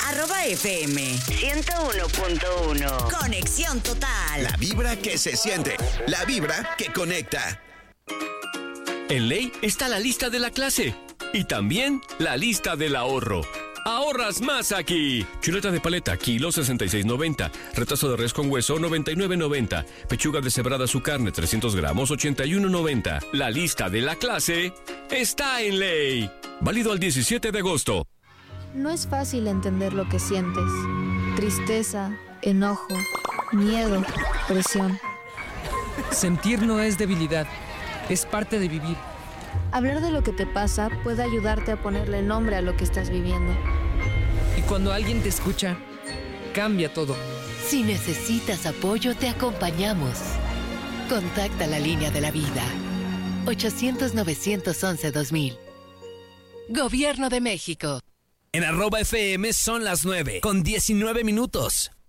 @FM 101.1. Conexión total. La vibra que se siente. La vibra que conecta. En Ley está la lista de la clase y también la lista del ahorro. ¡Ahorras más aquí! Chuleta de paleta, kilo 66.90. Retazo de res con hueso, 99.90. Pechuga deshebrada su carne, 300 gramos, 81.90. La lista de la clase está en Ley. Válido al 17 de agosto. No es fácil entender lo que sientes. Tristeza, enojo, miedo, presión. Sentir no es debilidad, es parte de vivir. Hablar de lo que te pasa puede ayudarte a ponerle nombre a lo que estás viviendo. Y cuando alguien te escucha, cambia todo. Si necesitas apoyo, te acompañamos. Contacta la línea de la vida. 800-911-2000. Gobierno de México. En @FM son las 9:19.